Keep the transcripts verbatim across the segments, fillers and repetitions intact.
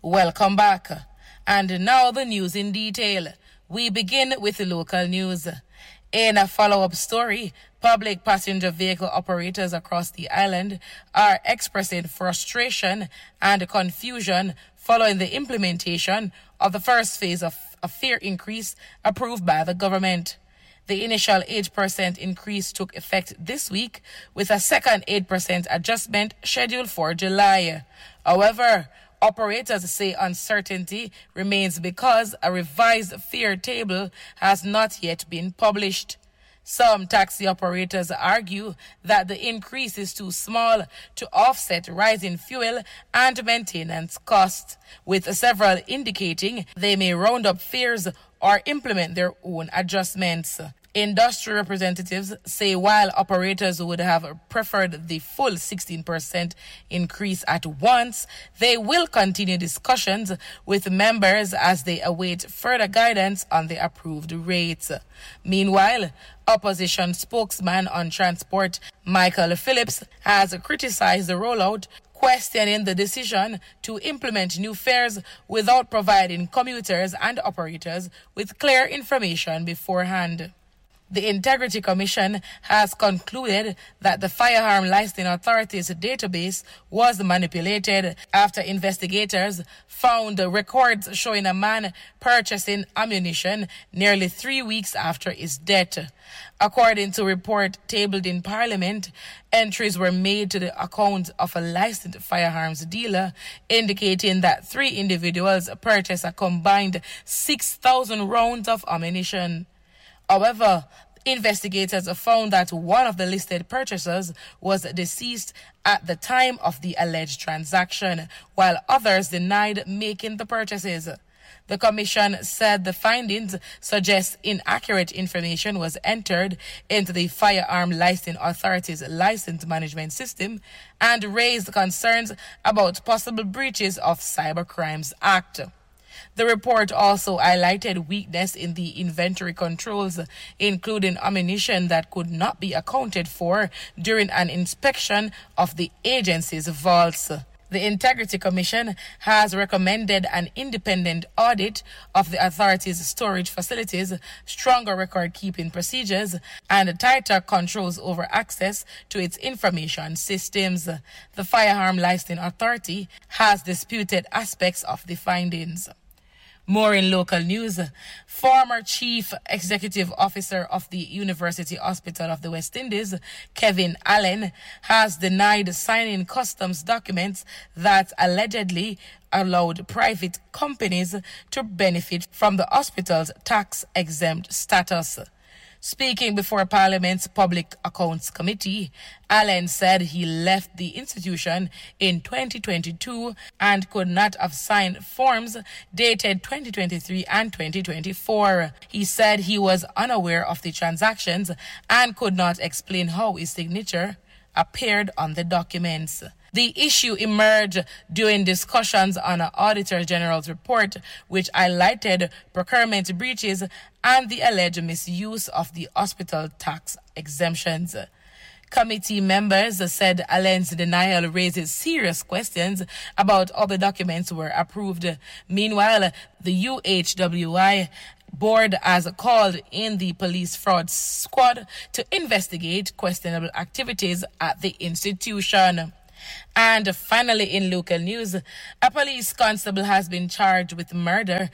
Welcome back. And now the news in detail. We begin with the local news. In a follow-up story, public passenger vehicle operators across the island are expressing frustration and confusion following the implementation of the first phase of a fare increase approved by the government. The initial eight percent increase took effect this week, with a second eight percent adjustment scheduled for July. However, operators say uncertainty remains because a revised fare table has not yet been published. Some taxi operators argue that the increase is too small to offset rising fuel and maintenance costs, with several indicating they may round up fares or implement their own adjustments. Industry representatives say while operators would have preferred the full sixteen percent increase at once, they will continue discussions with members as they await further guidance on the approved rates. Meanwhile, opposition spokesman on transport Michael Phillips has criticized the rollout, questioning the decision to implement new fares without providing commuters and operators with clear information beforehand. The Integrity Commission has concluded that the Firearm Licensing Authority's database was manipulated after investigators found records showing a man purchasing ammunition nearly three weeks after his death. According to a report tabled in Parliament, entries were made to the account of a licensed firearms dealer indicating that three individuals purchased a combined six thousand rounds of ammunition. However, investigators found that one of the listed purchasers was deceased at the time of the alleged transaction, while others denied making the purchases. The commission said the findings suggest inaccurate information was entered into the Firearm Licensing Authority's license management system and raised concerns about possible breaches of Cybercrimes Act. The report also highlighted weakness in the inventory controls, including ammunition that could not be accounted for during an inspection of the agency's vaults. The Integrity Commission has recommended an independent audit of the authority's storage facilities, stronger record-keeping procedures, and tighter controls over access to its information systems. The Firearm Licensing Authority has disputed aspects of the findings. More in local news. Former Chief Executive Officer of the University Hospital of the West Indies, Kevin Allen, has denied signing customs documents that allegedly allowed private companies to benefit from the hospital's tax-exempt status. Speaking before Parliament's Public Accounts Committee, Allen said he left the institution in twenty twenty-two and could not have signed forms dated twenty twenty-three and twenty twenty-four. He said he was unaware of the transactions and could not explain how his signature appeared on the documents. The issue emerged during discussions on an Auditor General's report, which highlighted procurement breaches and the alleged misuse of the hospital tax exemptions. Committee members said Allen's denial raises serious questions about how the documents were approved. Meanwhile, the U H W I board has called in the police fraud squad to investigate questionable activities at the institution. And finally, in local news, a police constable has been charged with murder.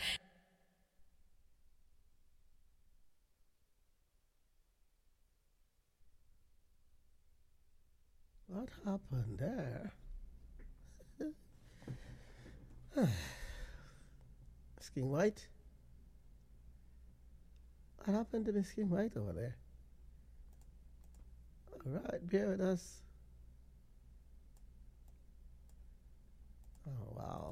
What happened there? Miss King White? What happened to Miss King White over there? All right, bear with us. Oh, wow.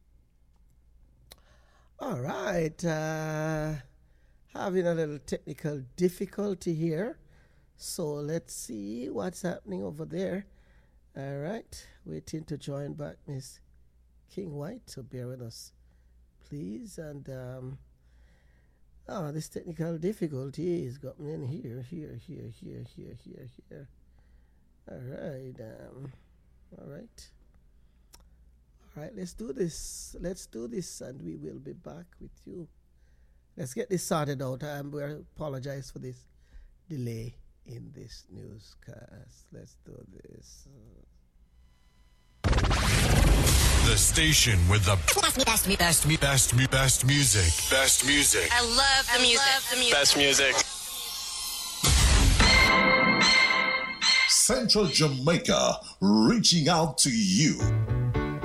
All right. Uh, having a little technical difficulty here. So let's see what's happening over there. All right. Waiting to join back Miss King White. So bear with us, please. And, um, oh, this technical difficulty has got me in here, here, here, here, here, here, here. All right. Um, all right. right, let's do this. Let's do this, and we will be back with you. Let's get this sorted out. Um, we apologize for this delay in this newscast. Let's do this. The station with the best, best, best, best, best, best music. Best music. I love the I music. Love the music. Best music. Central Jamaica, reaching out to you.